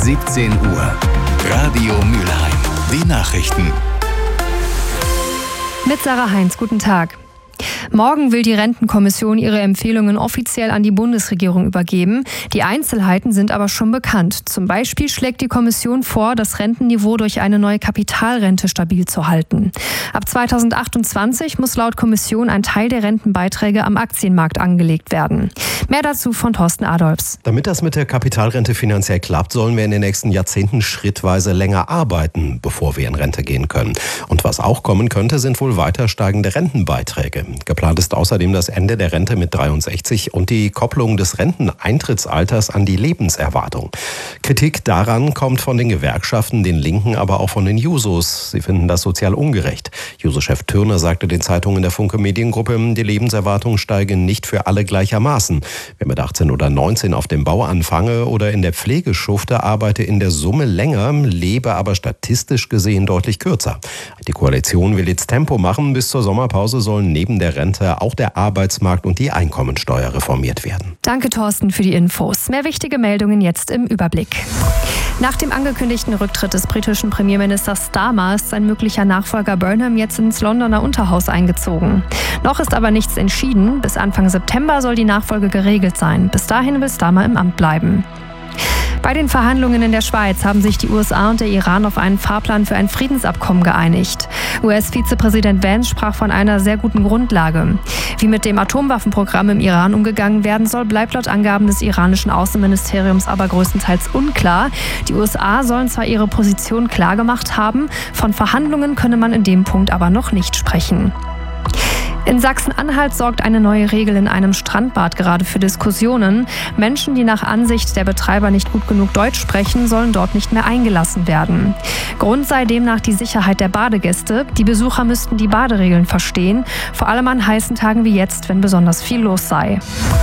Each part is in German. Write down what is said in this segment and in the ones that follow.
17 Uhr. Radio Mülheim. Die Nachrichten. Mit Sarah Heinz, guten Tag. Morgen will die Rentenkommission ihre Empfehlungen offiziell an die Bundesregierung übergeben. Die Einzelheiten sind aber schon bekannt. Zum Beispiel schlägt die Kommission vor, das Rentenniveau durch eine neue Kapitalrente stabil zu halten. Ab 2028 muss laut Kommission ein Teil der Rentenbeiträge am Aktienmarkt angelegt werden. Mehr dazu von Thorsten Adolphs. Damit das mit der Kapitalrente finanziell klappt, sollen wir in den nächsten Jahrzehnten schrittweise länger arbeiten, bevor wir in Rente gehen können. Und was auch kommen könnte, sind wohl weiter steigende Rentenbeiträge. Geplant ist außerdem das Ende der Rente mit 63 und die Kopplung des Renteneintrittsalters an die Lebenserwartung. Kritik daran kommt von den Gewerkschaften, den Linken, aber auch von den Jusos. Sie finden das sozial ungerecht. Juso-Chef Thürner sagte den Zeitungen der Funke Mediengruppe, die Lebenserwartung steige nicht für alle gleichermaßen. Wer mit 18 oder 19 auf dem Bau anfange oder in der Pflege schufte, arbeite in der Summe länger, lebe aber statistisch gesehen deutlich kürzer. Die Koalition will jetzt Tempo machen. Bis zur Sommerpause sollen neben der Rente auch der Arbeitsmarkt und die Einkommensteuer reformiert werden. Danke, Thorsten, für die Infos. Mehr wichtige Meldungen jetzt im Überblick. Nach dem angekündigten Rücktritt des britischen Premierministers Starmer ist sein möglicher Nachfolger Burnham jetzt ins Londoner Unterhaus eingezogen. Noch ist aber nichts entschieden. Bis Anfang September soll die Nachfolge geregelt sein. Bis dahin will Starmer im Amt bleiben. Bei den Verhandlungen in der Schweiz haben sich die USA und der Iran auf einen Fahrplan für ein Friedensabkommen geeinigt. US-Vizepräsident Vance sprach von einer sehr guten Grundlage. Wie mit dem Atomwaffenprogramm im Iran umgegangen werden soll, bleibt laut Angaben des iranischen Außenministeriums aber größtenteils unklar. Die USA sollen zwar ihre Position klargemacht haben, von Verhandlungen könne man in dem Punkt aber noch nicht sprechen. In Sachsen-Anhalt sorgt eine neue Regel in einem Strandbad gerade für Diskussionen. Menschen, die nach Ansicht der Betreiber nicht gut genug Deutsch sprechen, sollen dort nicht mehr eingelassen werden. Grund sei demnach die Sicherheit der Badegäste. Die Besucher müssten die Baderegeln verstehen, vor allem an heißen Tagen wie jetzt, wenn besonders viel los sei.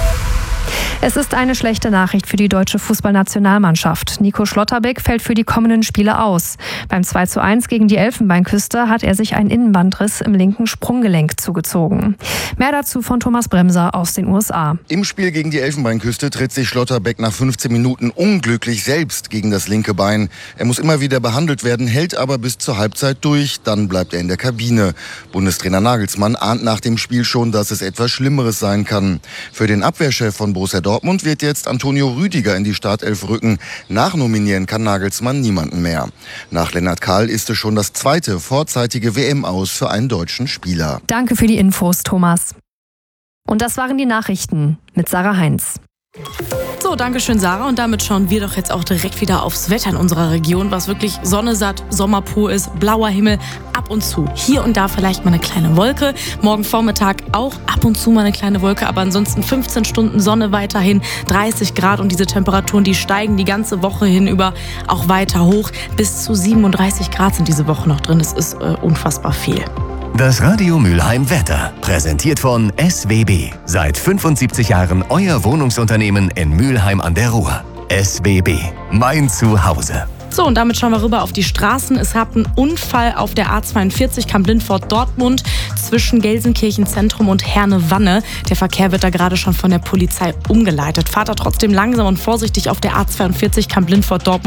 Es ist eine schlechte Nachricht für die deutsche Fußballnationalmannschaft. Nico Schlotterbeck fällt für die kommenden Spiele aus. Beim 2:1 gegen die Elfenbeinküste hat er sich einen Innenbandriss im linken Sprunggelenk zugezogen. Mehr dazu von Thomas Bremser aus den USA. Im Spiel gegen die Elfenbeinküste tritt sich Schlotterbeck nach 15 Minuten unglücklich selbst gegen das linke Bein. Er muss immer wieder behandelt werden, hält aber bis zur Halbzeit durch. Dann bleibt er in der Kabine. Bundestrainer Nagelsmann ahnt nach dem Spiel schon, dass es etwas Schlimmeres sein kann. Für den Abwehrchef von Borussia Dortmund wird jetzt Antonio Rüdiger in die Startelf rücken. Nachnominieren kann Nagelsmann niemanden mehr. Nach Lennart Kahl ist es schon das zweite vorzeitige WM-Aus für einen deutschen Spieler. Danke für die Infos, Thomas. Und das waren die Nachrichten mit Sarah Heinz. So, danke schön, Sarah. Und damit schauen wir doch jetzt auch direkt wieder aufs Wetter in unserer Region, was wirklich sonnesatt, sommerpur ist, blauer Himmel, ab und zu. Hier und da vielleicht mal eine kleine Wolke. Morgen Vormittag auch ab und zu mal eine kleine Wolke, aber ansonsten 15 Stunden Sonne weiterhin, 30 Grad und diese Temperaturen, die steigen die ganze Woche hinüber auch weiter hoch. Bis zu 37 Grad sind diese Woche noch drin. Das ist unfassbar viel. Das Radio Mülheim Wetter, präsentiert von SWB. Seit 75 Jahren euer Wohnungsunternehmen in Mülheim an der Ruhr. SWB, mein Zuhause. So, und damit schauen wir rüber auf die Straßen. Es gab einen Unfall auf der A42 Kamp-Lindfort-Dortmund zwischen Gelsenkirchen Zentrum und Herne-Wanne. Der Verkehr wird da gerade schon von der Polizei umgeleitet. Fahrt da trotzdem langsam und vorsichtig auf der A42 Kamp-Lindfort-Dortmund.